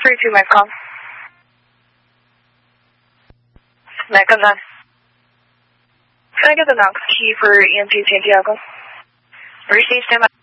332 Metcom. Metcom done. Can I get the knock key for EMT Santiago? Received, stand by.